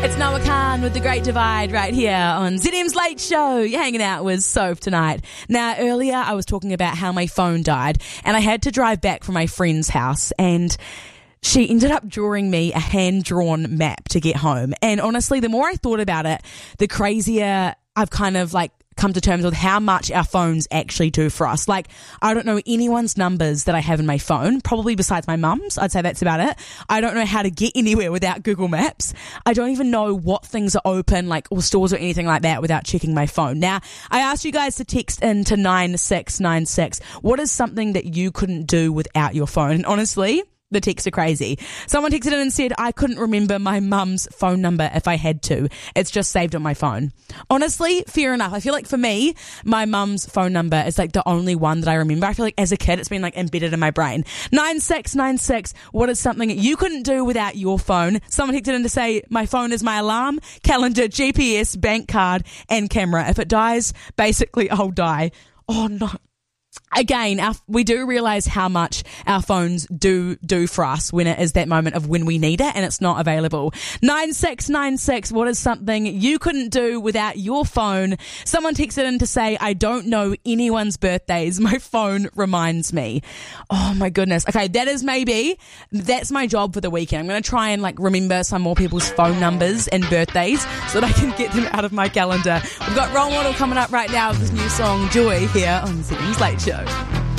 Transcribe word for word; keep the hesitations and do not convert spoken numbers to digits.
It's Noah Khan with The Great Divide right here on Z M's Late Show. You're hanging out with Soph tonight. Now, earlier I was talking about how my phone died and I had to drive back from my friend's house, and she ended up drawing me a hand-drawn map to get home. And honestly, the more I thought about it, the crazier I've kind of like come to terms with how much our phones actually do for us. Like, I don't know anyone's numbers that I have in my phone, probably besides my mum's. I'd say that's about it. I don't know how to get anywhere without Google Maps. I don't even know what things are open, like, or stores or anything like that without checking my phone. Now, I asked you guys to text in to nine six nine six. What is something that you couldn't do without your phone? And honestly, the texts are crazy. Someone texted in and said, I couldn't remember my mum's phone number if I had to. It's just saved on my phone. Honestly, fair enough. I feel like for me, my mum's phone number is like the only one that I remember. I feel like as a kid, it's been like embedded in my brain. nine six nine six, what is something you couldn't do without your phone? Someone texted in to say, my phone is my alarm, calendar, G P S, bank card, and camera. If it dies, basically I'll die. Oh no. Again, our, we do realise how much our phones do do for us when it is that moment of when we need it and it's not available. nine six nine six, what is something you couldn't do without your phone? Someone texted in to say, I don't know anyone's birthdays. My phone reminds me. Oh my goodness. Okay, that is maybe, that's my job for the weekend. I'm going to try and like remember some more people's phone numbers and birthdays so that I can get them out of my calendar. We've got Role Model coming up right now with this new song, Joy, here on Z M's Late Show.